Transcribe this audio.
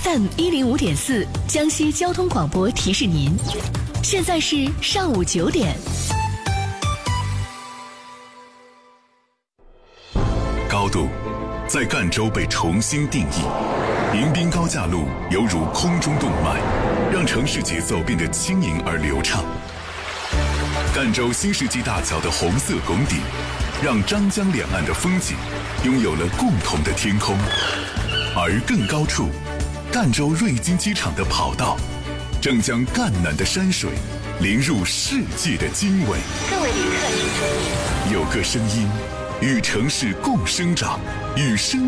FM 105.4，江西交通广播提示您，现在是上午9点。 高度在赣州被重新定义，迎宾高架路犹如空中动脉，让城市节奏变得轻盈而流畅。赣州新世纪大桥的红色拱顶，让张江两岸的风景拥有了共同的天空。而更高处，赣州瑞金机场的跑道正将赣南的山水淋入世界的经纬。 各位旅客请注意， 有个声音与城市共生长，与生